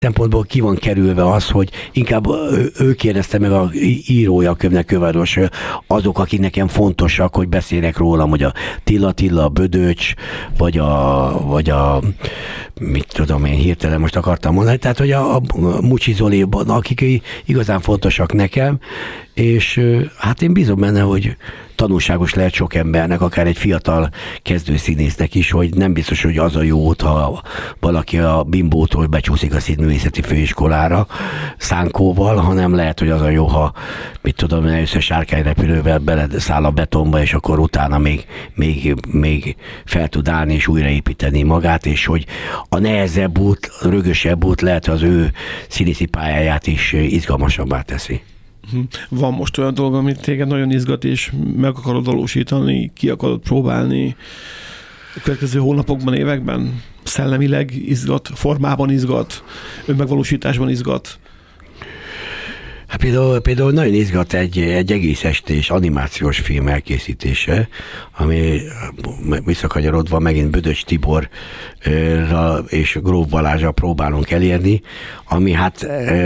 szempontból ki van kerülve az, hogy inkább ő kérdezte meg a írója a könyvnek, Köváros, azok, akik nekem fontosak, hogy beszélnek rólam, hogy a Tilla, a Bödöcs, vagy a mit tudom én, hirtelen most akartam mondani, tehát hogy a Mucsi Zoli, akik igazán fontosak nekem, és hát én bízom benne, hogy tanulságos lehet sok embernek, akár egy fiatal kezdőszínésznek is, hogy nem biztos, hogy az a jó, ha valaki a Bimbótól becsúszik a Színművészeti Főiskolára szánkóval, hanem lehet, hogy az a jó, ha mit tudom, először sárkányrepülővel beleszáll a betonba, és akkor utána még fel tud állni és újraépíteni magát, és hogy a nehezebb út, a rögösebb út lehet az ő színészi pályáját is izgalmasabbá teszi. Van most olyan dolog, amit téged nagyon izgat, és meg akarod valósítani, ki akarod próbálni a következő hónapokban, években? Szellemileg izgat, formában izgat, önmegvalósításban izgat? Hát például nagyon izgat egy egész estés animációs film elkészítése, ami visszakanyarodva megint Bödöcs Tiborra és Gróf Balázsra próbálunk elérni, ami hát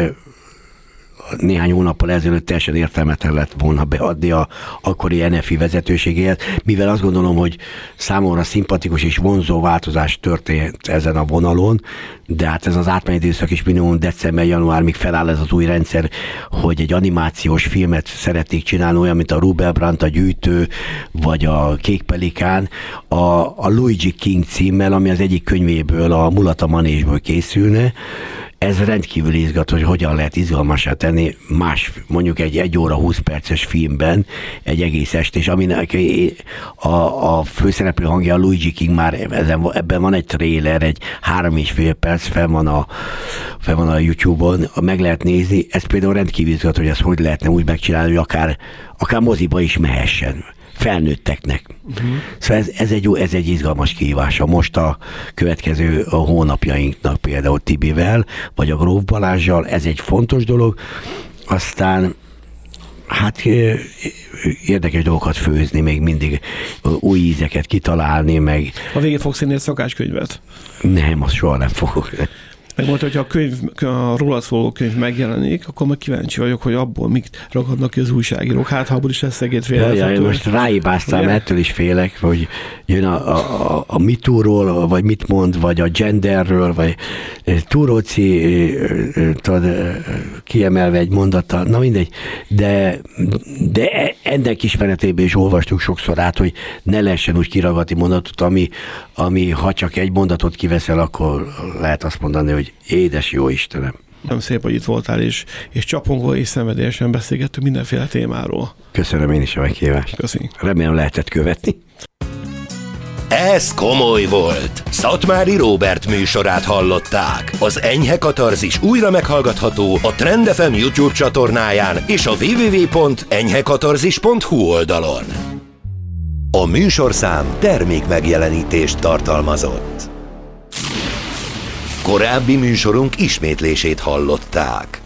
néhány hónappal ezelőtt teljesen értelmetlen lett volna beadni a akkori NFI vezetőségéhez, mivel azt gondolom, hogy számomra szimpatikus és vonzó változás történt ezen a vonalon, de hát ez az átmeneti időszak is minimum december-január, feláll ez az új rendszer, hogy egy animációs filmet szeretnék csinálni, olyan, mint a Rubel Brandt, a Gyűjtő, vagy a Kék Pelikán, a Luigi King címmel, ami az egyik könyvéből, a Mulata Manésből készülne. Ez rendkívül izgat, hogy hogyan lehet izgalmassá tenni mondjuk egy 1 óra 20 perces filmben egy egész estés, aminek a főszereplő hangja a Luigi King, már ebben van egy trailer, egy 3,5 perc, fel van a YouTube-on, meg lehet nézni. Ez például rendkívül izgat, hogy ezt hogy lehetne úgy megcsinálni, hogy akár moziba is mehessen felnőtteknek. Szóval ez egy izgalmas kihívása most a következő hónapjainknak, például Tibivel, vagy a Gróf Balázssal, ez egy fontos dolog. Aztán hát érdekes dolgokat főzni, még mindig új ízeket kitalálni, meg... A végén fogsz írni egy szakácskönyvet? Nem, azt soha nem fogok. Megmondta, hogy a rólad szóló könyv megjelenik, akkor meg kíváncsi vagyok, hogy abból mit ragadnak ki az újságírók. Hát, ha abból is lesz szegéd félrevezető. Most ráibáztam, ettől is félek, hogy jön a MeToo-ról, vagy mit mond, vagy a genderről, vagy Túróci, kiemelve egy mondattal, na mindegy, de ennek ismeretében is olvastuk sokszor át, hogy ne lehessen úgy kiragadni mondatot, ami ha csak egy mondatot kiveszel, akkor lehet azt mondani, hogy édes jó Istenem. Nem szép, hogy itt voltál, és csapongva és szenvedélyesen beszélgettünk mindenféle témáról. Köszönöm én is a meghívást. Köszönjük. Remélem lehetett követni. Ez komoly volt. Szatmári Róbert műsorát hallották. Az Enyhe Katarzis újra meghallgatható a Trend FM YouTube csatornáján és a www.enyhekatarzis.hu oldalon. A műsorszám termékmegjelenítést tartalmazott. Korábbi műsorunk ismétlését hallották.